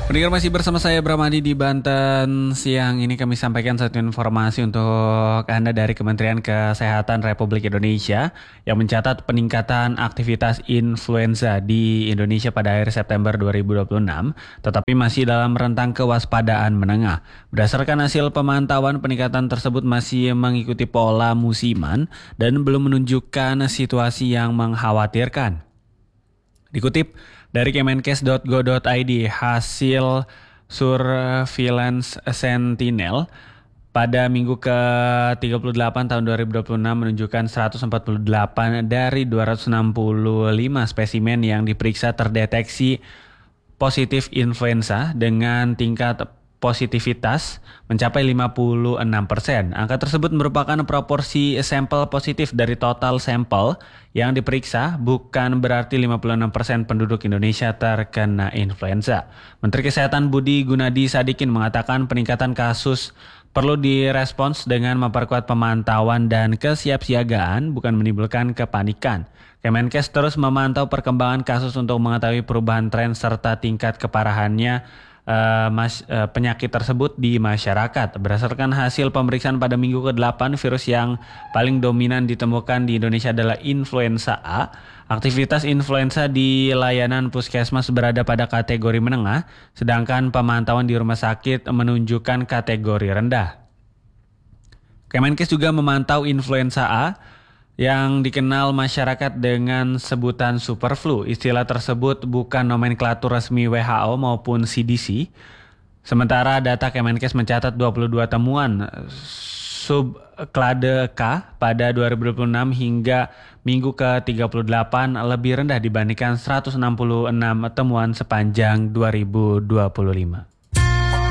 Pendengar masih bersama saya Bramadi di Banten. Siang ini kami sampaikan satu informasi untuk Anda dari Kementerian Kesehatan Republik Indonesia yang mencatat peningkatan aktivitas influenza di Indonesia pada akhir September 2026, tetapi masih dalam rentang kewaspadaan menengah. Berdasarkan hasil pemantauan, peningkatan tersebut masih mengikuti pola musiman dan belum menunjukkan situasi yang mengkhawatirkan. Dikutip dari kemenkes.go.id, hasil surveillance Sentinel pada minggu ke-38 tahun 2026 menunjukkan 148 dari 265 spesimen yang diperiksa terdeteksi positif influenza dengan tingkat positivitas mencapai 56%. Angka tersebut merupakan proporsi sampel positif dari total sampel yang diperiksa, bukan berarti 56% penduduk Indonesia terkena influenza. Menteri Kesehatan Budi Gunadi Sadikin mengatakan peningkatan kasus perlu direspons dengan memperkuat pemantauan dan kesiapsiagaan, bukan menimbulkan kepanikan. Kemenkes terus memantau perkembangan kasus untuk mengetahui perubahan tren serta tingkat keparahannya penyakit tersebut di masyarakat. Berdasarkan hasil pemeriksaan pada minggu ke-8, virus yang paling dominan ditemukan di Indonesia adalah influenza A. Aktivitas influenza di layanan puskesmas berada pada kategori menengah, sedangkan pemantauan di rumah sakit menunjukkan kategori rendah. Kemenkes juga memantau influenza A yang dikenal masyarakat dengan sebutan superflu. Istilah tersebut bukan nomenklatur resmi WHO maupun CDC. Sementara data Kemenkes mencatat 22 temuan subklade K pada 2026 hingga minggu ke-38 lebih rendah dibandingkan 166 temuan sepanjang 2025.